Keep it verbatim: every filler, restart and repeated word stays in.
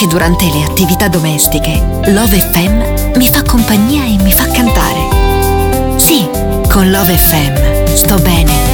Anche durante le attività domestiche, Love F M mi fa compagnia e mi fa cantare. Sì, con Love F M sto bene.